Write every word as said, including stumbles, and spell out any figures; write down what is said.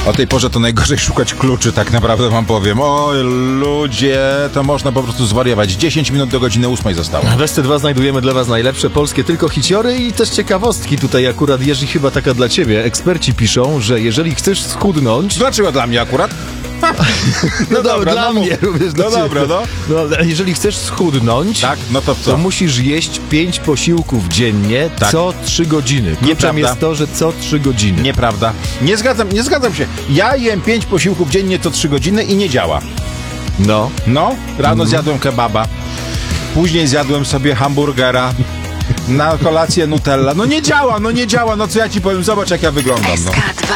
O tej porze to najgorzej szukać kluczy, tak naprawdę wam powiem. Oj, ludzie, to można po prostu zwariować. dziesięć minut do godziny ósmej zostało. W S C dwa znajdujemy dla was najlepsze polskie tylko hiciory i też ciekawostki. Tutaj akurat, Jerzy, chyba taka dla ciebie. Eksperci piszą, że jeżeli chcesz schudnąć... Dlaczego dla mnie akurat? No, no dobra, dla no mnie również. No dobra, no. no. Ale jeżeli chcesz schudnąć, tak, no to co? to musisz jeść pięć posiłków dziennie, tak. co trzy godziny. Kluczem jest to, że co trzy godziny. Nieprawda. Nie zgadzam, nie zgadzam się. Ja jem pięć posiłków dziennie co trzy godziny i nie działa. No. No, rano mm. zjadłem kebaba. Później zjadłem sobie hamburgera. Na kolację Nutella. No nie działa, no nie działa. No co ja ci powiem, zobacz jak ja wyglądam. No.